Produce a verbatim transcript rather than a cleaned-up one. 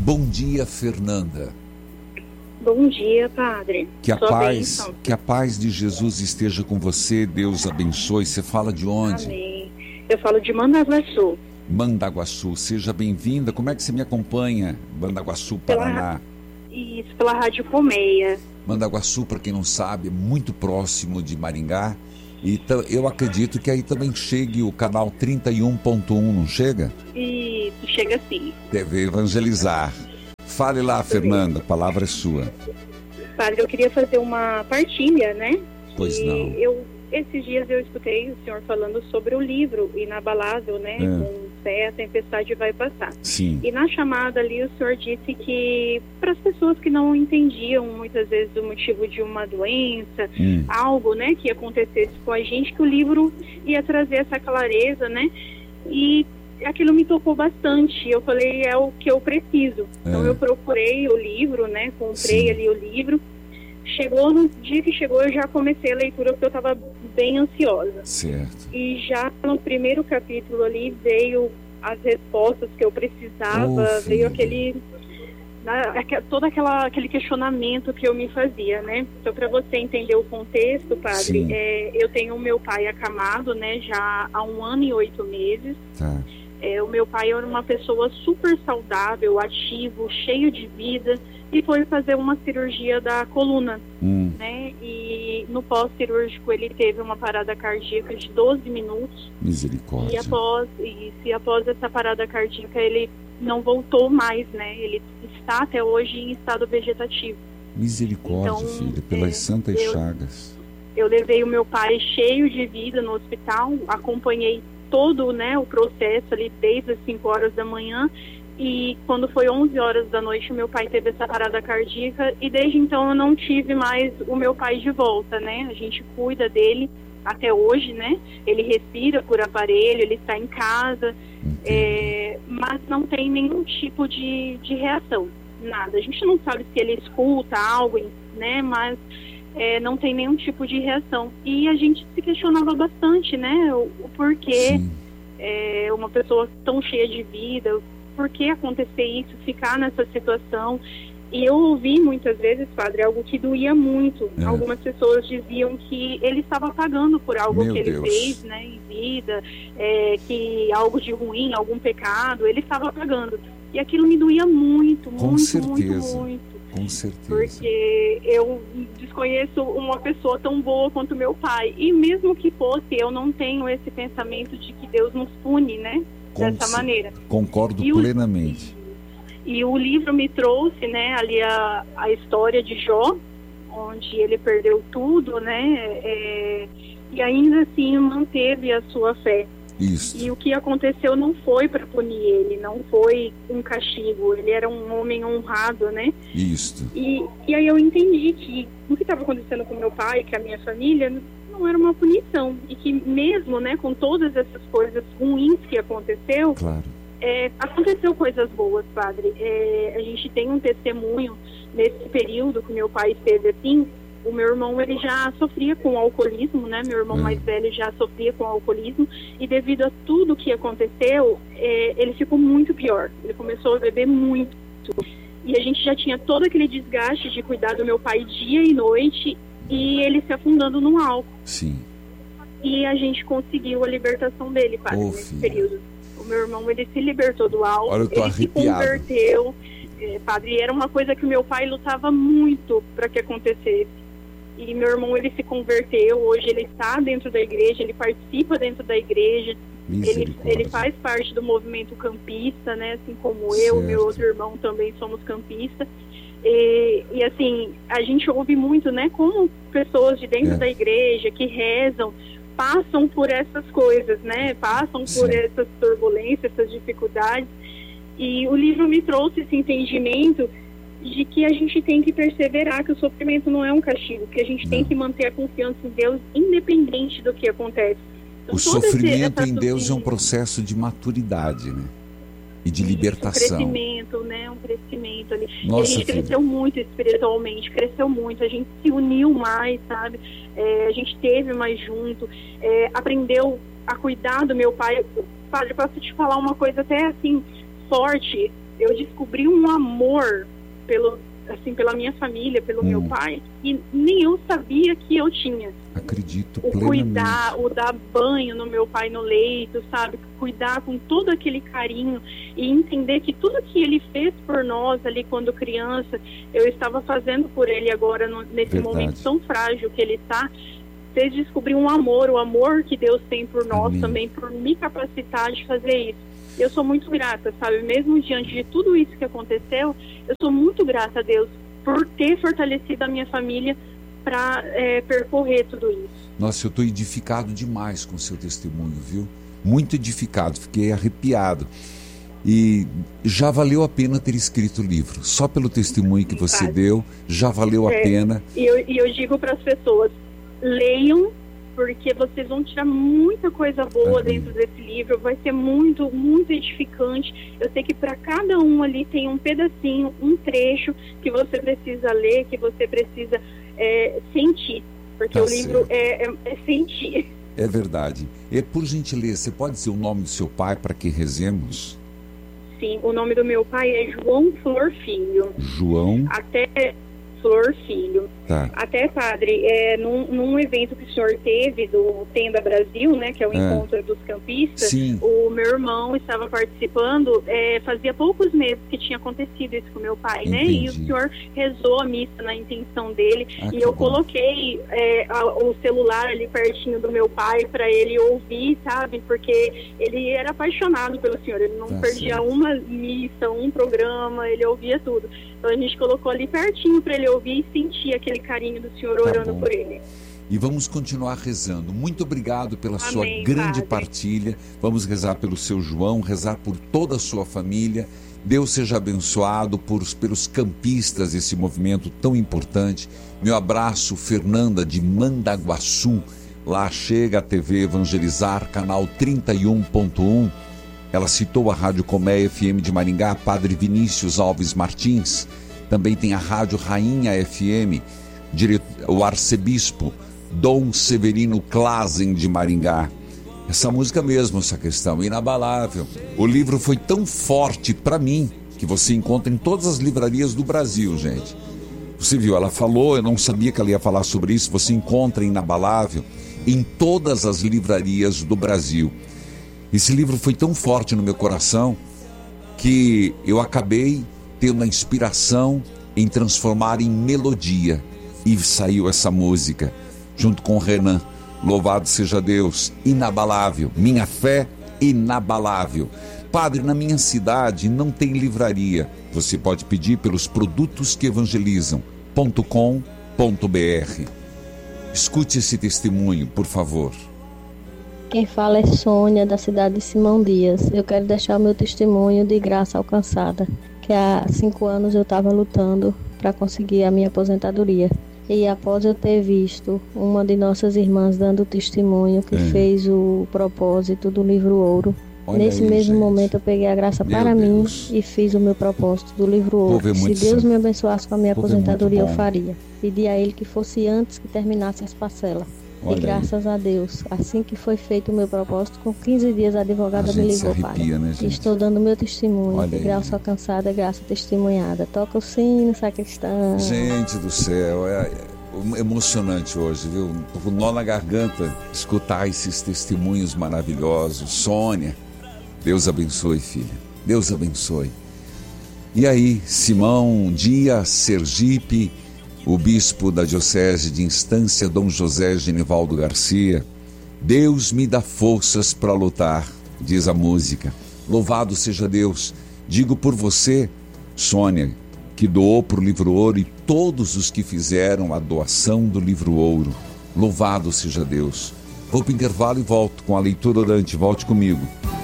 Bom dia, Fernanda. Bom dia, padre. Que a Sua paz, bênção. que a paz de Jesus esteja com você. Deus abençoe. Você fala de onde? Amém. Eu falo de Mandaguaçu. Mandaguaçu. Seja bem-vinda. Como é que você me acompanha? Mandaguaçu, Paraná. Pela, isso, pela Rádio Colmeia. Mandaguaçu, para quem não sabe, é muito próximo de Maringá. E eu acredito que aí também chegue o canal trinta e um ponto um, não chega? Isso, chega sim. Deve evangelizar. Fale lá, Fernanda, a palavra é sua. Padre, eu queria fazer uma partilha, né? Pois e não. Eu, esses dias eu escutei o senhor falando sobre o livro Inabalável, né? É. Com fé, a tempestade vai passar. Sim. E na chamada ali o senhor disse que para as pessoas que não entendiam muitas vezes o motivo de uma doença, Hum. algo, né, que acontecesse com a gente, que o livro ia trazer essa clareza, né? E aquilo me tocou bastante. Eu falei, é o que eu preciso. É. Então eu procurei o livro, né? Comprei Sim. ali o livro. Chegou, no dia que chegou, eu já comecei a leitura porque eu estava bem ansiosa. Certo. E já no primeiro capítulo ali veio as respostas que eu precisava, Oh, veio filha. aquele na- aque- todo aquela, aquele questionamento que eu me fazia, né? Então, para você entender o contexto, padre, Sim. é, eu tenho o meu pai acamado, né? Já há um ano e oito meses. Tá. É, o meu pai era uma pessoa super saudável, ativo, cheio de vida, e foi fazer uma cirurgia da coluna, Hum. né? E no pós-cirúrgico ele teve uma parada cardíaca de doze minutos. E Misericórdia. após, e, e após essa parada cardíaca ele não voltou mais, né? Ele está até hoje em estado vegetativo. Misericórdia, Então, filha, pelas é, santas eu- chagas. Eu levei o meu pai cheio de vida no hospital, acompanhei todo, né, o processo ali desde as cinco horas da manhã, e quando foi onze horas da noite o meu pai teve essa parada cardíaca, e desde então eu não tive mais o meu pai de volta, né? A gente cuida dele até hoje, né? Ele respira por aparelho, ele está em casa, é, mas não tem nenhum tipo de, de reação, nada. A gente não sabe se ele escuta algo, né? Mas é, não tem nenhum tipo de reação. E a gente se questionava bastante, né? O, o porquê Sim. é, uma pessoa tão cheia de vida, por que acontecer isso, ficar nessa situação. E eu ouvi muitas vezes, padre, algo que doía muito. É. Algumas pessoas diziam que ele estava pagando por algo Meu que ele Deus. fez, né, em vida, é, que algo de ruim, algum pecado, ele estava pagando. E aquilo me doía muito, Com muito, certeza. muito, muito. Com certeza. Porque eu desconheço uma pessoa tão boa quanto meu pai. E mesmo que fosse, eu não tenho esse pensamento de que Deus nos pune, né? Com Dessa cer- maneira. Concordo E o- plenamente. E o livro me trouxe, né, ali a, a história de Jó, onde ele perdeu tudo, né, é, e ainda assim manteve a sua fé. Isso. E o que aconteceu não foi para punir ele, não foi um castigo, ele era um homem honrado, né? Isto. E, e aí eu entendi que o que estava acontecendo com meu pai, com a minha família, não era uma punição. E que mesmo, né, com todas essas coisas ruins que aconteceu, Claro. é, aconteceu coisas boas, padre. É, a gente tem um testemunho nesse período que meu pai esteve assim. O meu irmão, ele já sofria com alcoolismo, né? Meu irmão Hum. mais velho já sofria com alcoolismo. E devido a tudo que aconteceu, é, ele ficou muito pior. Ele começou a beber muito. E a gente já tinha todo aquele desgaste de cuidar do meu pai dia e noite. E ele se afundando no álcool. Sim. E a gente conseguiu a libertação dele, padre, Ô, nesse filha. período. O meu irmão, ele se libertou do álcool, Olha, eu tô ele se arrepiado. converteu, é, padre, era uma coisa que o meu pai lutava muito para que acontecesse. E meu irmão, ele se converteu, hoje ele está dentro da igreja, ele participa dentro da igreja, ele, Misericórdia. ele faz parte do movimento campista, né, assim como eu, Certo. meu outro irmão também somos campistas. E, e assim, a gente ouve muito, né, como pessoas de dentro É. da igreja que rezam, passam por essas coisas, né? Passam Sim. por essas turbulências, essas dificuldades. E o livro me trouxe esse entendimento de que a gente tem que perseverar, que o sofrimento não é um castigo, que a gente tem Não. que manter a confiança em Deus, independente do que acontece. Então, O todo esse- sofrimento essa em Deus é um subida- processo de maturidade, né? E de Isso, libertação. Um crescimento, né? Um crescimento ali. E a Nossa, gente filha. cresceu muito espiritualmente, cresceu muito, a gente se uniu mais, sabe? É, a gente teve mais junto, é, aprendeu a cuidar do meu pai. Padre, posso te falar uma coisa até assim, forte. eu descobri um amor pelo, assim, pela minha família, pelo hum. meu pai, e nem eu sabia que eu tinha. Acredito o plenamente. Cuidar, o dar banho no meu pai no leito, sabe? Cuidar com todo aquele carinho e entender que tudo que ele fez por nós ali quando criança, eu estava fazendo por ele agora, no, nesse Verdade. momento tão frágil que ele está. Você descobrir um amor, o amor que Deus tem por nós Amém. também, por me capacitar de fazer isso. Eu sou muito grata, sabe? Mesmo diante de tudo isso que aconteceu, eu sou muito grata a Deus por ter fortalecido a minha família para é, percorrer tudo isso. Nossa, eu estou edificado demais com o seu testemunho, viu? Muito edificado, fiquei arrepiado. E já valeu a pena ter escrito o livro. Só pelo testemunho que você Faz. deu, já valeu a é, pena. E eu, e eu digo para as pessoas, leiam, porque vocês vão tirar muita coisa boa Amém. dentro desse livro, vai ser muito, muito edificante. Eu sei que para cada um ali tem um pedacinho, um trecho que você precisa ler, que você precisa é, sentir, porque tá o livro é, é, é sentir. É verdade. E por gentileza, você pode dizer o nome do seu pai para que rezemos? Sim, o nome do meu pai é João Flor Filho. João? Até... Flor Filho. Tá. Até, padre, é, num, num evento que o senhor teve do Tenda Brasil, né, que é o é. encontro dos campistas, Sim. o meu irmão estava participando, é, fazia poucos meses que tinha acontecido isso com meu pai, Entendi. né, e o senhor rezou a missa na intenção dele, ah, e eu bom. coloquei é, a, o celular ali pertinho do meu pai para ele ouvir, sabe, porque ele era apaixonado pelo senhor, ele não tá perdia certo. uma missa, um programa, ele ouvia tudo. Então a gente colocou ali pertinho para ele ouvir e sentir aquele carinho do Senhor tá orando bom. por ele. E vamos continuar rezando. Muito obrigado pela Amém, sua grande padre. partilha. Vamos rezar pelo seu João, rezar por toda a sua família. Deus seja abençoado por, pelos campistas, esse movimento tão importante. Meu abraço, Fernanda de Mandaguaçu. Lá chega a T V Evangelizar, canal trinta e um ponto um. Ela citou a Rádio Colmeia F M de Maringá, Padre Vinícius Alves Martins. Também tem a Rádio Rainha F M, o arcebispo Dom Severino Klazen de Maringá. Essa música mesmo, essa questão, inabalável. O livro foi tão forte para mim, que você encontra em todas as livrarias do Brasil, gente. Você viu, ela falou, eu não sabia que ela ia falar sobre isso, você encontra inabalável em todas as livrarias do Brasil. Esse livro foi tão forte no meu coração que eu acabei tendo a inspiração em transformar em melodia. E saiu essa música, junto com o Renan. Louvado seja Deus, inabalável. Minha fé, inabalável. Padre, na minha cidade não tem livraria. Você pode pedir pelos produtos que evangelizam ponto com ponto br. Escute esse testemunho, por favor. Quem fala é Sônia, da cidade de Simão Dias. Eu quero deixar o meu testemunho de graça alcançada, que há cinco anos eu estava lutando para conseguir a minha aposentadoria. E após eu ter visto uma de nossas irmãs dando testemunho que é. fez o propósito do livro Ouro, Olha nesse aí, mesmo gente. momento eu peguei a graça meu para Deus. mim e fiz o meu propósito do livro Ouro. É Se Deus santo. me abençoasse com a minha aposentadoria, é eu faria. Pedi a Ele que fosse antes que terminasse as parcelas. Olha e graças aí. a Deus, assim que foi feito o meu propósito, com quinze dias a advogada a me ligou, arrepia, né, e estou dando meu testemunho. Olha de graça alcançada, graça testemunhada. Toca o sino, sacristão. Gente do céu, é, é emocionante hoje, viu? Tô com nó na garganta escutar esses testemunhos maravilhosos. Sônia, Deus abençoe, filha. Deus abençoe. E aí, Simão Dias, Sergipe, o bispo da Diocese de Instância, Dom José Genivaldo Garcia. Deus me dá forças para lutar, diz a música. Louvado seja Deus. Digo por você, Sônia, que doou para o Livro Ouro, e todos os que fizeram a doação do Livro Ouro. Louvado seja Deus. Vou para o intervalo e volto com a leitura orante. Volte comigo.